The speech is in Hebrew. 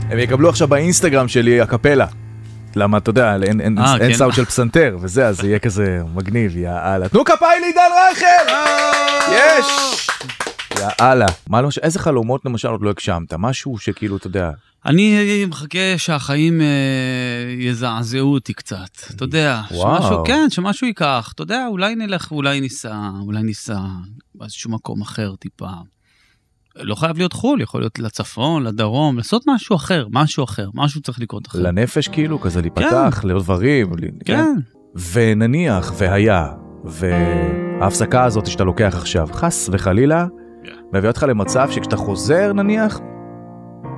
הם יקבלו עכשיו באינסטגרם שלי הקפלה. למה, אתה יודע, אין סאוט של פסנתר, וזה, אז יהיה כזה מגניב, יאללה. תנו כפיים לעידן רייכל! יש! יאללה. איזה חלומות למשל עוד לא הגשמת? משהו שכאילו, אתה יודע... אני מחכה שהחיים יזעזעו אותי קצת, אתה יודע, שמשהו ייקח, אתה יודע, אולי נלך, אולי ניסע באיזשהו מקום אחר טיפה. לא חייב להיות חול, יכול להיות לצפון, לדרום, לעשות משהו אחר, משהו צריך לקרות אחר. לנפש כאילו, כזה להיפתח, לעוד דברים. כן. ונניח, וההפסקה הזאת שאתה לוקח עכשיו, חס וחלילה, מביא אותך למצב שכשאתה חוזר נניח,